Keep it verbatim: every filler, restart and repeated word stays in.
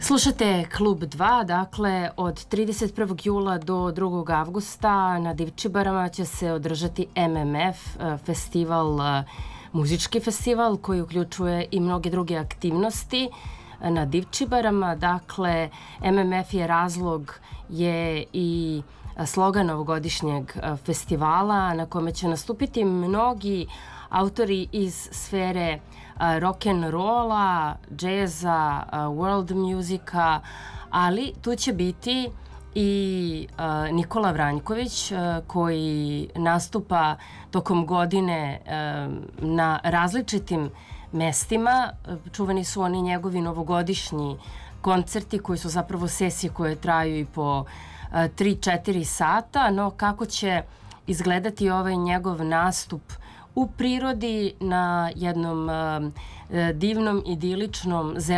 Slušate Klub dva, dakle od trideset prvog jula do drugog avgusta na Divčibarama će se održati M M F, festival, muzički festival koji uključuje i mnoge druge aktivnosti na Divčibarama. Dakle, M M F je razlog, je i slogan ovogodišnjeg festivala na kome će nastupiti mnogi autori iz sfere rock'n'rolla, džeza, world muzika, ali tu će biti i Nikola Vranjković koji nastupa tokom godine na različitim mestima. Čuveni su oni njegovi novogodišnji koncerti koji su zapravo sesije koje traju i po tri četiri sata, no kako će izgledati ovaj njegov nastup u prirodi na jednom divnom, idiličnom zelenom